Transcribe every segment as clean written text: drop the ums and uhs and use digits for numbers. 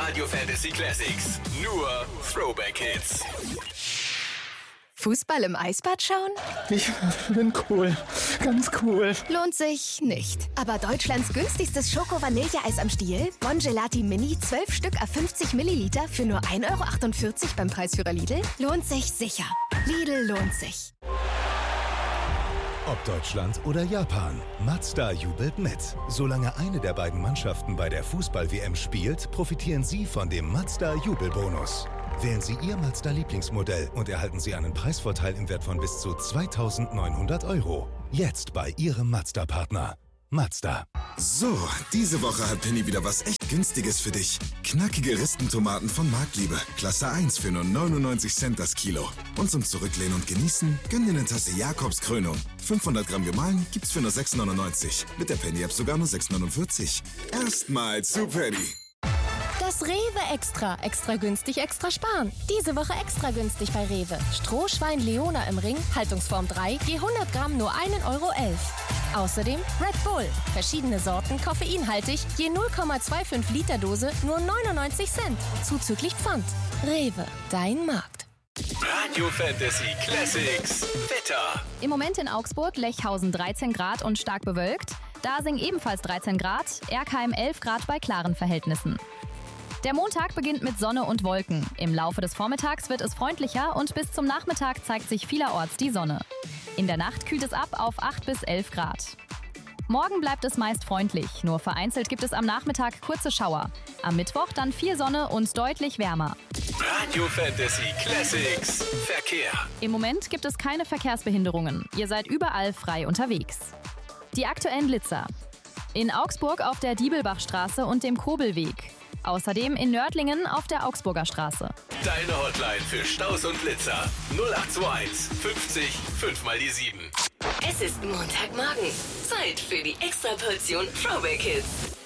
Radio Fantasy Classics. Nur Throwback Hits. Fußball im Eisbad schauen? Ich bin cool. Ganz cool. Lohnt sich nicht. Aber Deutschlands günstigstes Schoko-Vanilleeis am Stiel? Bon Gelati Mini, 12 Stück auf 50 Milliliter für nur 1,48 € beim Preisführer Lidl? Lohnt sich sicher. Lidl lohnt sich. Ob Deutschland oder Japan, Mazda jubelt mit. Solange eine der beiden Mannschaften bei der Fußball-WM spielt, profitieren Sie von dem Mazda-Jubelbonus. Wählen Sie Ihr Mazda-Lieblingsmodell und erhalten Sie einen Preisvorteil im Wert von bis zu 2.900 €. Jetzt bei Ihrem Mazda-Partner. Mazda. So, diese Woche hat Penny wieder was echt Günstiges für dich. Knackige Ristentomaten von Marktliebe. Klasse 1 für nur 99 Cent das Kilo. Und zum Zurücklehnen und Genießen, gönn dir eine Tasse Jakobs Krönung. 500 Gramm gemahlen gibt's für nur 6,99. Mit der Penny-App sogar nur 6,49. Erstmal zu Penny. Das Rewe Extra. Extra günstig, extra sparen. Diese Woche extra günstig bei Rewe. Strohschwein Leona im Ring, Haltungsform 3, je 100 Gramm nur 1,11 €. Außerdem Red Bull. Verschiedene Sorten, koffeinhaltig, je 0,25 Liter Dose, nur 99 Cent. Zuzüglich Pfand. Rewe, dein Markt. Radio Fantasy Classics. Wetter. Im Moment in Augsburg, Lechhausen 13 Grad und stark bewölkt. Dasing ebenfalls 13 Grad, Erkheim 11 Grad bei klaren Verhältnissen. Der Montag beginnt mit Sonne und Wolken. Im Laufe des Vormittags wird es freundlicher und bis zum Nachmittag zeigt sich vielerorts die Sonne. In der Nacht kühlt es ab auf 8 bis 11 Grad. Morgen bleibt es meist freundlich, nur vereinzelt gibt es am Nachmittag kurze Schauer. Am Mittwoch dann viel Sonne und deutlich wärmer. Radio Fantasy Classics. Verkehr. Im Moment gibt es keine Verkehrsbehinderungen. Ihr seid überall frei unterwegs. Die aktuellen Blitzer. In Augsburg auf der Diebelbachstraße und dem Kobelweg. Außerdem in Nördlingen auf der Augsburger Straße. Deine Hotline für Staus und Blitzer. 0821 50 5 mal die 7. Es ist Montagmorgen. Zeit für die Extraportion Throwback Hits.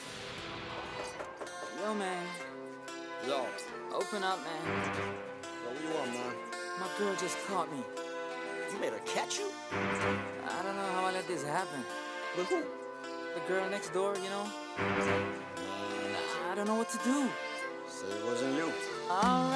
Yo, man. Yo. Open up, man. Yo, what you want, man? My girl just caught me. You made her catch you? I don't know how I let this happen. With who? The girl next door, you know? I don't know what to do. So it wasn't you. All right.